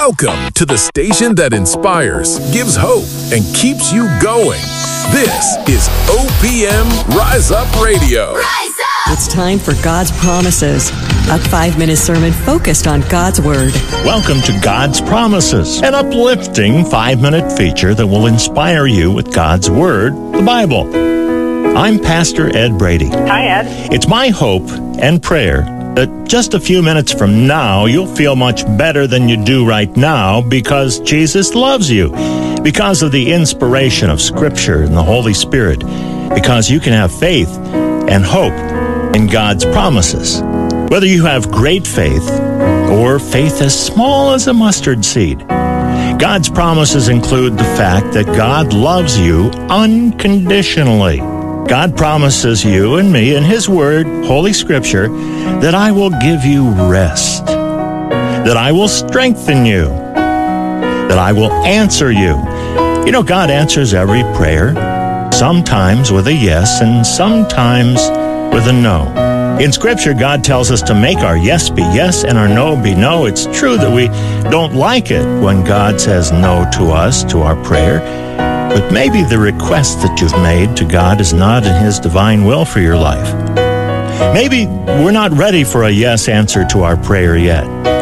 Welcome to the station that inspires, gives hope, and keeps you going. This is OPM Rise Up Radio. Rise up! It's time for God's Promises, a 5-minute sermon focused on God's Word. Welcome to God's Promises, an uplifting 5-minute feature that will inspire you with God's Word, the Bible. I'm Pastor Ed Brady. Hi, Ed. It's my hope and prayer that just a few minutes from now, you'll feel much better than you do right now because Jesus loves you, because of the inspiration of Scripture and the Holy Spirit, because you can have faith and hope in God's promises. Whether you have great faith or faith as small as a mustard seed, God's promises include the fact that God loves you unconditionally. God promises you and me in His Word, Holy Scripture, that I will give you rest, that I will strengthen you, that I will answer you. You know, God answers every prayer, sometimes with a yes and sometimes with a no. In Scripture, God tells us to make our yes be yes and our no be no. It's true that we don't like it when God says no to us, to our prayer. But maybe the request that you've made to God is not in His divine will for your life. Maybe we're not ready for a yes answer to our prayer yet.